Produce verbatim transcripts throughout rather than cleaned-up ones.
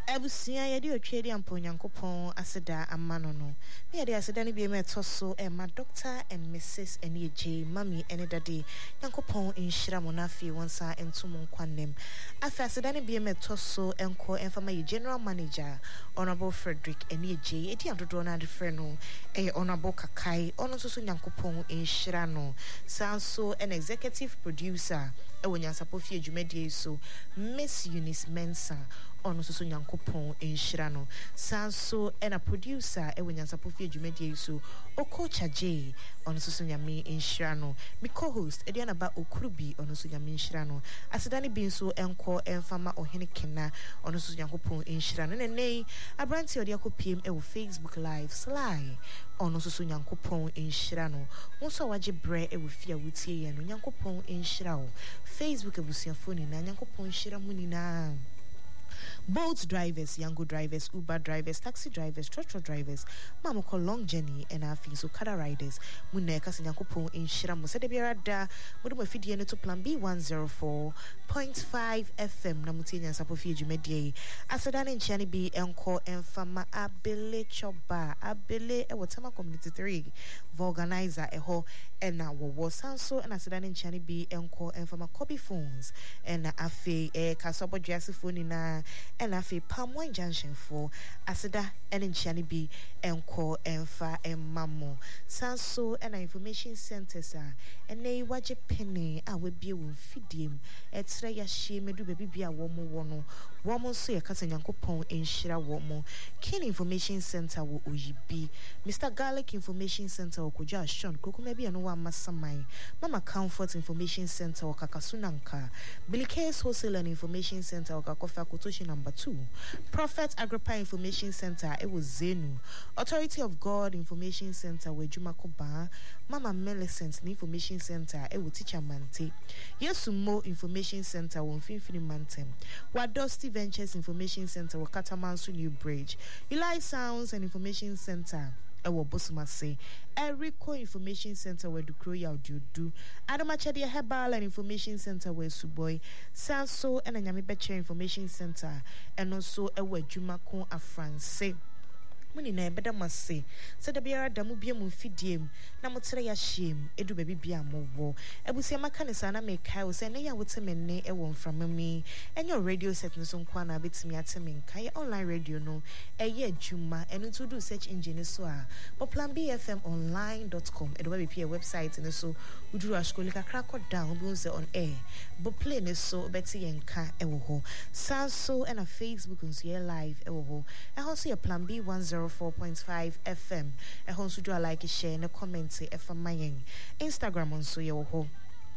Ebusia yedi otwedi ampo Nyankopon aseda amano no. Me yedi aseda ni bi me toso e ma Doctor and Missus Eniye Mami ene dade Nyankopon inhyira mo na afi wonsa entum nkwanem. Afi aseda ni bi me toso enko enfama ye General Manager Honorable Frederick Eniye edi adodo na de frɛ no e Honorable Kakai ono so so Nyankopon inhyira no. Sanso an executive producer e wonyansapo fi adwumadie so Miss Eunice Mensah ono so so Nyankopon enhyira no. Sanso and a producer e wonyansapo fi adwumadie so Okocha J ono so so nyame enhyira no. Mi co-host Ediana ba Okurubi ono so nyame enhyira no. Asedane bi so enko enfama ohene kena ono so Nyankopon enhyira no. Nene abranti odi akopiem e wo Facebook live sly ono so so Nyankopon enhyira no. Wonso waje bre e wo fia wutie ye no Nyankopon enhyira wo. Facebook ebusuafo ni na Nyankopon enhyira mu ni na. Boat drivers, Yango drivers, Uber drivers, taxi drivers, trotro drivers, Mamoko long journey, and our fees, so Kada riders, Muneka Sanyakopo in Shiramu, Sedebiarada, Mudumo Fidiano to Plan B one oh four point five F M, Namutina Sapofi Jumedie, Asadan and Chani B, Enko, and Fama Abele Choba, Abele, and Watama Community three, Vorganizer, Eho, and now was Sanso, and Asadan and Chani B, Enko, and Fama copy phones, and Afe, a Casabo Jassifonina. And afi Palmwine Junction for Asada and Nchani B enko enfa emamo sanso and information centers are and nay waje penny I will be with fidim etre ya she medu baby be a woman wono woman so ya kasa Nyankopon enhyira womo kin information center wo oyibi Mister Garlic information center okoja Sean kokuma bi eno wa masamai Mama Comfort information center okakasunanka Billy Case wholesale and information center okakofa kotoshi number two Prophet Agrippa information center it was Zenu Authority of God information center where Jumakoba Mama Millicent information center it was Teacher Mante Yesumo information center won Finfini Mantem Wadosti Ventures information center were Katamansu New Bridge Eli Sounds and information center Ewo Bosumase Eriko Information Center where Dukroya Dudu Adamachadia Herbal and Information Center where Suboy Sanso and Anyami Beche Information Center and also Ewe Jumako Afranse Muni na beda mase se da biara da mu bia mu fidiem na motere ya hiem edu baby bia mo wo ebusia maka ne sana me kai wo se ne ya wote me ne e wo mframami enyo radio set no so nkwa na betimi ateme nkai online radio no eye adwuma enu to do search engine so a but plan b f m online dot com edu baby pia website ne so uduru ashkoli kakra ko down bi unse on air but play ne so beti yenka e wo ho sanso and a Facebook unse live e wo ho e ho so your plan b one oh four point five F M. E hon so do a like, share, and comment e for my Instagram on so yo ho.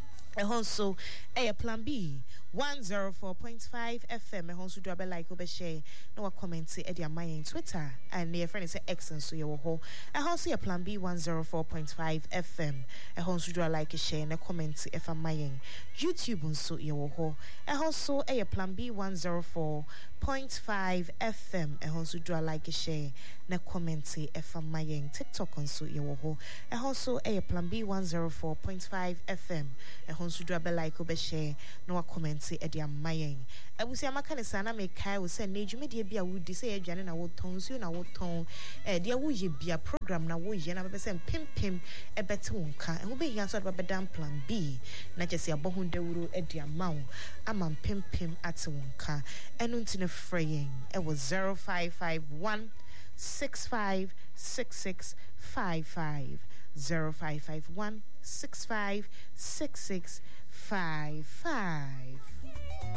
E hon so e plan B one oh four point five F M. E hon so do a like, obe share, no a comment e dia my Twitter and e friend say X and so yo ho. E hon so e plan B one oh four point five F M. E hon so do a like, share, and comment e for my YouTube on so yo ho. E hon so e plan B one oh four point five F M. E hon so do a like, share, na comment e for my TikTok on so yo ho. E hon so e plan B one oh four point five F M. E hon so do a like, obe share, no a comment e dia mayen abusia maka ne sana me kai wo se na dwumedie bia wo di se adwane na wo ton so na wo ton e dia wo ye bia program na wo ye na be se pimpim e bete wonka e wo be hia so da be dan plan B na chese abohu dawuro e dia mawo ama pimpim ate wonka enu ntine fraying e wo zero five five one six five six six five five zero five five one six five six six five five